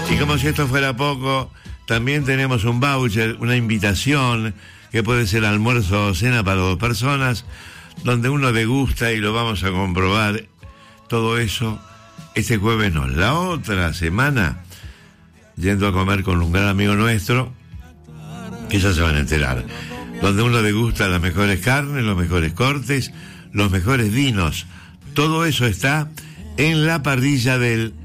Y como si esto fuera poco, también tenemos un voucher, una invitación, que puede ser almuerzo o cena para 2 personas, donde uno degusta y lo vamos a comprobar todo eso este jueves. No, la otra semana, yendo a comer con un gran amigo nuestro, que ya se van a enterar, donde uno degusta las mejores carnes, los mejores cortes, los mejores vinos. Todo eso está en la parrilla del